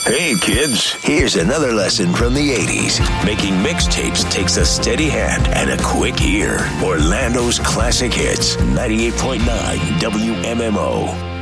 Hey kids, here's another lesson from the 80s. Making mixtapes takes a steady hand and a quick ear. Orlando's classic hits, 98.9 WMMO.